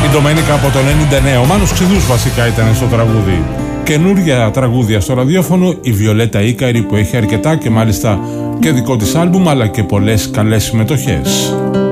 Ντομένικα από το 99. Ο Μάνος Ξηδούς βασικά ήταν στο τραγούδι. Καινούρια τραγούδια στο ραδιόφωνο, η Βιολέτα Ίκαρη που έχει αρκετά και μάλιστα και δικό της άλμπουμ αλλά και πολλές καλές συμμετοχές.